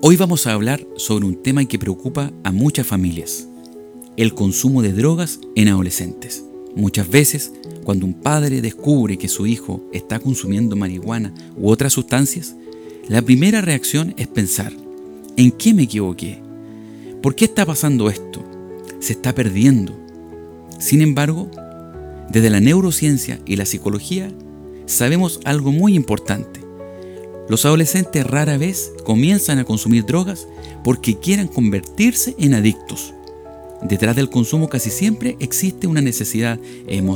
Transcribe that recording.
Hoy vamos a hablar sobre un tema que preocupa a muchas familias: el consumo de drogas en adolescentes. Muchas veces, cuando un padre descubre que su hijo está consumiendo marihuana u otras sustancias, la primera reacción es pensar: ¿en qué me equivoqué? ¿Por qué está pasando esto? ¿Se está perdiendo? Sin embargo, desde la neurociencia y la psicología, sabemos algo muy importante. Los adolescentes rara vez comienzan a consumir drogas porque quieran convertirse en adictos. Detrás del consumo casi siempre existe una necesidad emocional